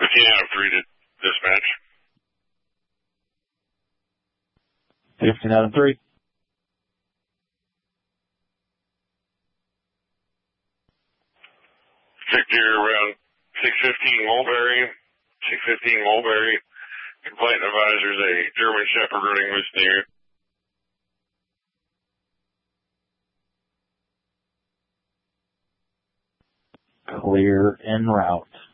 15 out of 3 to dispatch. 15 out of 3. Victor around 615 Mulberry. 615 Mulberry. Complaint advisors a German Shepherd running loose near. Clear en route.